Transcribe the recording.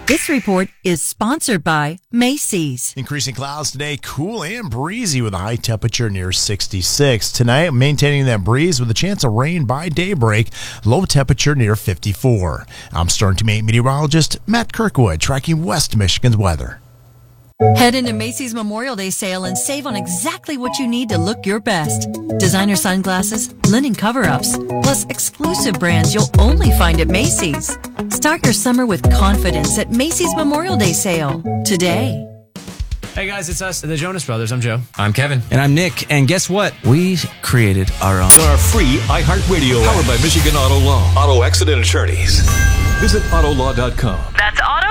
This report is sponsored by Macy's. Increasing clouds today, cool and breezy with a high temperature near 66. Tonight, maintaining that breeze with a chance of rain by daybreak, low temperature near 54. I'm Stern Team 8 meteorologist Matt Kirkwood, tracking West Michigan's weather. Head into Macy's Memorial Day sale and save on exactly what you need to look your best. Designer sunglasses, linen cover-ups, plus exclusive brands you'll only find at Macy's. Start your summer with confidence at Macy's Memorial Day sale today. Hey guys, it's us, the Jonas Brothers. I'm Joe. I'm Kevin. And I'm Nick. And guess what? We created our own. Our free iHeartRadio, powered by Michigan Auto Law. Auto accident attorneys. Visit autolaw.com. That's auto